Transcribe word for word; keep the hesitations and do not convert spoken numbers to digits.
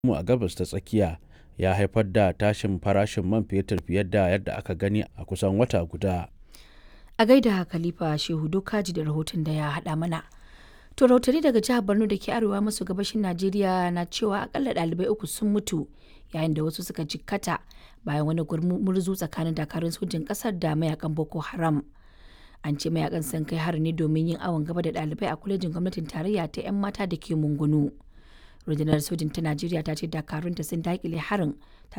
mu a Gabas ta Tsakiya ya haifar da tashin farashin man fetur fiye da yadda aka gani a kusan wata guda. A gaida Khalifa Shehu Dokaji da rahoton da ya haɗa mana. To rahotanni daga jihar Borno da ke arewa maso gabashin Najeriya na cewa akalla ɗalibai uku sun mutu yayin da wasu suka jikkata bayan wani gumurzu tsakanin dakarun sojin ƙasar da mayakan Boko Haram. An ce mayakan sun kai hari ne domin yin awon gaba da ɗalibai a kwalejin gwamnatin tarayya ta 'yan mata da ke Mungunu. Rundunar sojin ta Najeriya ta ce dakarunta sun daƙile harin